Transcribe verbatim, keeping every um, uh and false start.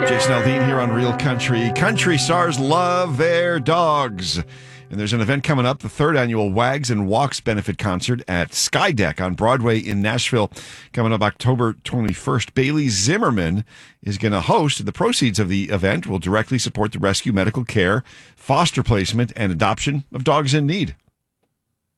Jason Aldean here on Real Country. Country stars love their dogs. And there's an event coming up, the third annual Wags and Walks benefit concert at Skydeck on Broadway in Nashville, coming up October twenty-first. Bailey Zimmerman is going to host. The proceeds of the event will directly support the rescue, medical care, foster placement, and adoption of dogs in need.